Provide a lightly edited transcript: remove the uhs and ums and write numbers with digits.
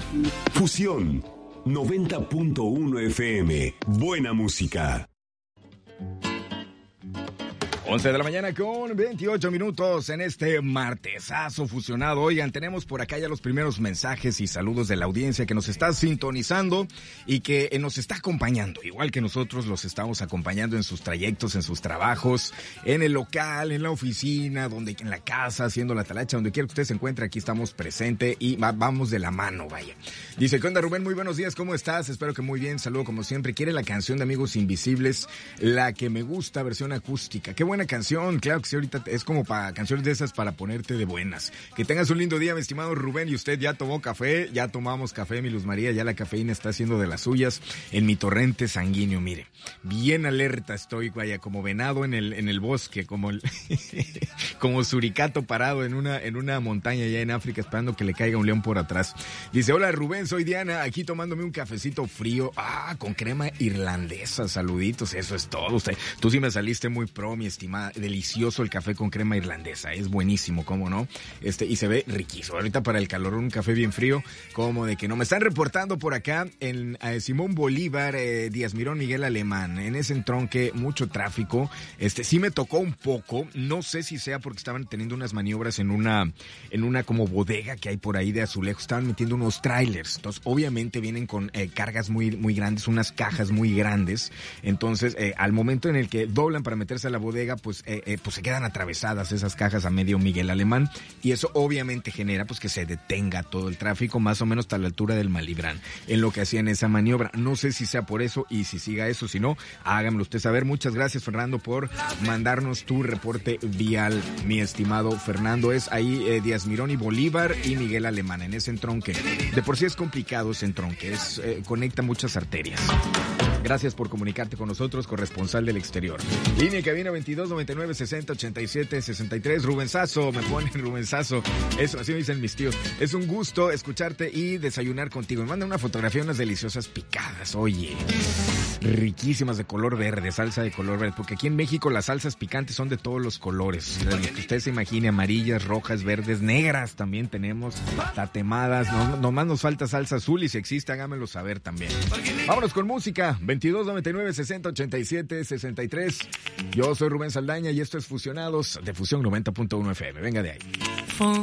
Fusión 90.1 FM. Buena música. 11 de la mañana con 28 minutos en este martesazo fusionado. Oigan, tenemos por acá ya los primeros mensajes y saludos de la audiencia que nos está sintonizando y que nos está acompañando, igual que nosotros los estamos acompañando en sus trayectos, en sus trabajos, en el local, en la oficina, donde en la casa, haciendo la talacha, donde quiera que usted se encuentre, aquí estamos presentes y vamos de la mano, vaya. Dice, ¿qué onda, Rubén? Muy buenos días, ¿cómo estás? Espero que muy bien, saludo como siempre. ¿Quiere la canción de Amigos Invisibles? La que me gusta, versión acústica. Qué buena canción, claro que sí, ahorita es como para canciones de esas para ponerte de buenas. Que tengas un lindo día, mi estimado Rubén, y usted ya tomó café, ya tomamos café, mi Luz María, ya la cafeína está haciendo de las suyas en mi torrente sanguíneo, mire, bien alerta estoy, vaya, como venado en el bosque, como como suricato parado en una montaña allá en África esperando que le caiga un león por atrás. Dice, hola Rubén, soy Diana, aquí tomándome un cafecito frío, con crema irlandesa, saluditos, eso es todo. Tú sí me saliste muy pro, mi estimada. Delicioso el café con crema irlandesa, es buenísimo, ¿cómo no? Y se ve riquísimo. Ahorita para el calor un café bien frío, como de que no. Me están reportando por acá en Simón Bolívar, Díaz Mirón, Miguel Alemán, en ese entronque mucho tráfico. Sí me tocó un poco, no sé si sea porque estaban teniendo unas maniobras en una como bodega que hay por ahí de azulejos, estaban metiendo unos trailers. Entonces, obviamente vienen con cargas muy muy grandes, unas cajas muy grandes. Entonces, al momento en el que doblan para meterse a la bodega, pues se quedan atravesadas esas cajas a medio Miguel Alemán y eso obviamente genera pues que se detenga todo el tráfico más o menos hasta la altura del Malibrán en lo que hacían esa maniobra. No sé si sea por eso y si siga eso, si no, háganmelo usted saber. Muchas gracias, Fernando, por mandarnos tu reporte vial, mi estimado Fernando. Es ahí Díaz Mirón y Bolívar y Miguel Alemán en ese entronque. De por sí es complicado ese entronque, conecta muchas arterias. Gracias por comunicarte con nosotros, corresponsal del exterior. Línea cabina 22 99 60 87 63. Rubensazo, me ponen Rubensazo. Eso, así me dicen mis tíos. Es un gusto escucharte y desayunar contigo. Me mandan una fotografía de unas deliciosas picadas, oye. Riquísimas de color verde, salsa de color verde. Porque aquí en México las salsas picantes son de todos los colores. Que usted se imagine, amarillas, rojas, verdes, negras también tenemos. Tatemadas. Nomás nos falta salsa azul y si existe, hágamelo saber también. Vámonos con música. 22 99 60 87 63. Yo soy Rubén Saldaña y esto es Fusionados de Fusión 90.1 FM. Venga de ahí.